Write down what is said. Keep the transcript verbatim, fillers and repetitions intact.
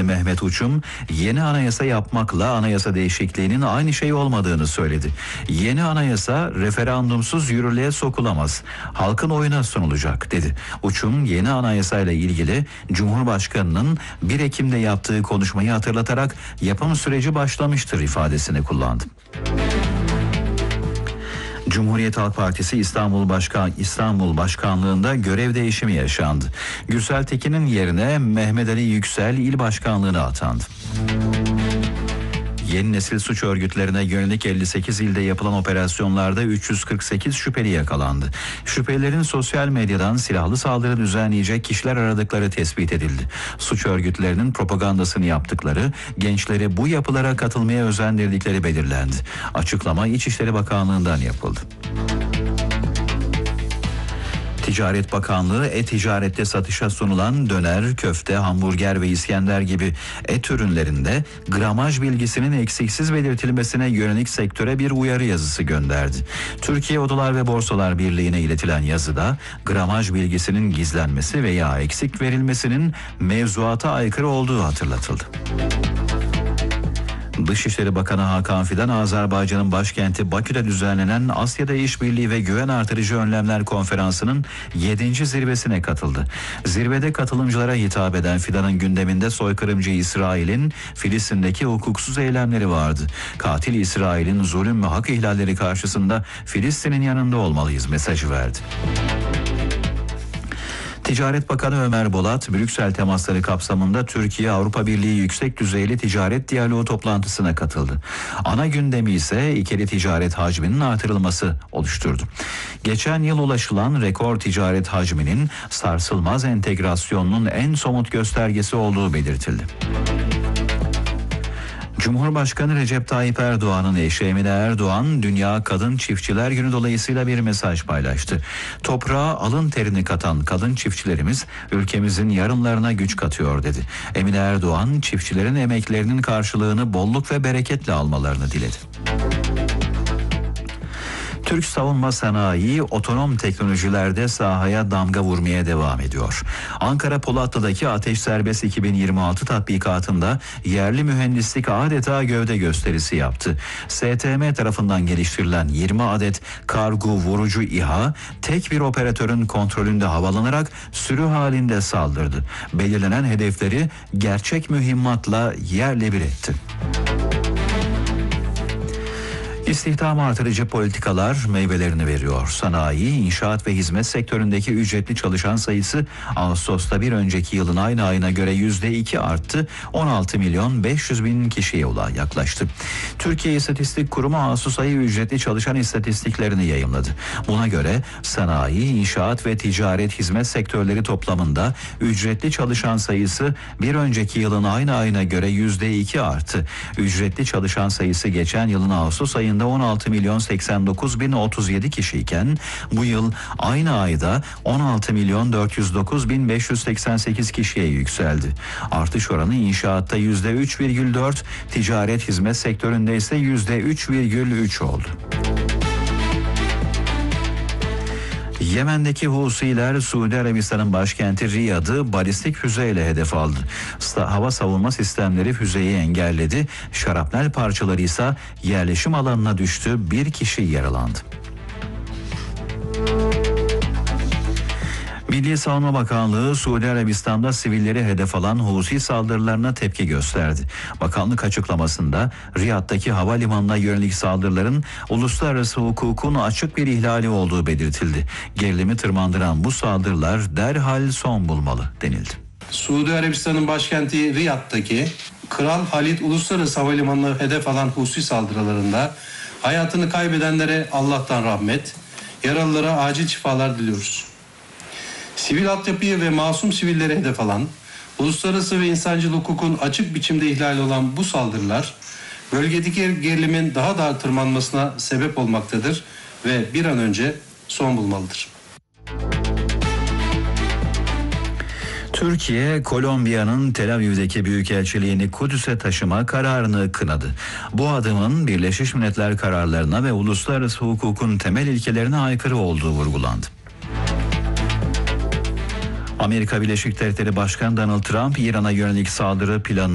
Mehmet Uçum, yeni anayasa yapmakla anayasa değişikliğinin aynı şey olmadığını söyledi. Yeni anayasa referandumsuz yürürlüğe sokulamaz. Halkın oyuna sunulacak dedi. Uçum yeni anayasayla ilgili Cumhurbaşkanı'nın bir Ekim'de yaptığı konuşmayı hatırlatarak yapım süreci başlamıştır ifadesini kullandı. Cumhuriyet Halk Partisi İstanbul Başkan İstanbul Başkanlığı'nda görev değişimi yaşandı. Gürsel Tekin'in yerine Mehmet Ali Yüksel il başkanlığına atandı. Yeni nesil suç örgütlerine yönelik elli sekiz ilde yapılan operasyonlarda üç yüz kırk sekiz şüpheli yakalandı. Şüphelilerin sosyal medyadan silahlı saldırı düzenleyecek kişiler aradıkları tespit edildi. Suç örgütlerinin propagandasını yaptıkları, gençleri bu yapılara katılmaya özendirdikleri belirlendi. Açıklama İçişleri Bakanlığı'ndan yapıldı. Ticaret Bakanlığı e-ticarette satışa sunulan döner, köfte, hamburger ve İskender gibi et ürünlerinde gramaj bilgisinin eksiksiz belirtilmesine yönelik sektöre bir uyarı yazısı gönderdi. Türkiye Odalar ve Borsalar Birliği'ne iletilen yazıda gramaj bilgisinin gizlenmesi veya eksik verilmesinin mevzuata aykırı olduğu hatırlatıldı. Dışişleri Bakanı Hakan Fidan, Azerbaycan'ın başkenti Bakü'de düzenlenen Asya'da İşbirliği ve Güven Artırıcı Önlemler Konferansı'nın yedinci zirvesine katıldı. Zirvede katılımcılara hitap eden Fidan'ın gündeminde soykırımcı İsrail'in Filistin'deki hukuksuz eylemleri vardı. Katil İsrail'in zulüm ve hak ihlalleri karşısında Filistin'in yanında olmalıyız mesajı verdi. Ticaret Bakanı Ömer Bolat, Brüksel temasları kapsamında Türkiye-Avrupa Birliği yüksek düzeyli ticaret diyaloğu toplantısına katıldı. Ana gündemi ise ikili ticaret hacminin artırılması oluşturdu. Geçen yıl ulaşılan rekor ticaret hacminin sarsılmaz entegrasyonunun en somut göstergesi olduğu belirtildi. Cumhurbaşkanı Recep Tayyip Erdoğan'ın eşi Emine Erdoğan, Dünya Kadın Çiftçiler Günü dolayısıyla bir mesaj paylaştı. Toprağa alın terini katan kadın çiftçilerimiz ülkemizin yarınlarına güç katıyor dedi. Emine Erdoğan, çiftçilerin emeklerinin karşılığını bolluk ve bereketle almalarını diledi. Türk savunma sanayi otonom teknolojilerde sahaya damga vurmaya devam ediyor. Ankara Polatlı'daki Ateş Serbest iki bin yirmi altı tatbikatında yerli mühendislik adeta gövde gösterisi yaptı. S T M tarafından geliştirilen yirmi adet kargo vurucu İHA tek bir operatörün kontrolünde havalanarak sürü halinde saldırdı. Belirlenen hedefleri gerçek mühimmatla yerle bir etti. İstihdam artırıcı politikalar meyvelerini veriyor. Sanayi, inşaat ve hizmet sektöründeki ücretli çalışan sayısı Ağustos'ta bir önceki yılın aynı ayına göre yüzde iki arttı. on altı milyon beş yüz bin kişiye yaklaştı. Türkiye İstatistik Kurumu Ağustos ayı ücretli çalışan istatistiklerini yayımladı. Buna göre sanayi, inşaat ve ticaret hizmet sektörleri toplamında ücretli çalışan sayısı bir önceki yılın aynı ayına göre yüzde iki arttı. Ücretli çalışan sayısı geçen yılın Ağustos ayında on altı milyon seksen dokuz bin otuz yedi kişiyken bu yıl aynı ayda on altı milyon dört yüz dokuz bin beş yüz seksen sekiz kişiye yükseldi. Artış oranı inşaatta yüzde üç virgül dört, ticaret hizmet sektöründe ise yüzde üç virgül üç oldu. Yemen'deki Husiler Suudi Arabistan'ın başkenti Riyad'ı balistik füzeyle hedef aldı. Hava savunma sistemleri füzeyi engelledi. Şarapnel parçaları ise yerleşim alanına düştü. Bir kişi yaralandı. Milli Savunma Bakanlığı Suudi Arabistan'da sivilleri hedef alan Husi saldırılarına tepki gösterdi. Bakanlık açıklamasında Riyad'daki havalimanına yönelik saldırıların uluslararası hukukun açık bir ihlali olduğu belirtildi. Gerilimi tırmandıran bu saldırılar derhal son bulmalı denildi. Suudi Arabistan'ın başkenti Riyad'daki Kral Halid Uluslararası Havalimanı'na hedef alan Husi saldırılarında hayatını kaybedenlere Allah'tan rahmet, yaralılara acil şifalar diliyoruz. Sivil altyapıyı ve masum sivilleri hedef alan, uluslararası ve insancıl hukukun açık biçimde ihlali olan bu saldırılar, bölgedeki gerilimin daha da tırmanmasına sebep olmaktadır ve bir an önce son bulmalıdır. Türkiye, Kolombiya'nın Tel Aviv'deki büyükelçiliğini Kudüs'e taşıma kararını kınadı. Bu adımın Birleşmiş Milletler kararlarına ve uluslararası hukukun temel ilkelerine aykırı olduğu vurgulandı. Amerika Birleşik Devletleri Başkanı Donald Trump, İran'a yönelik saldırı planı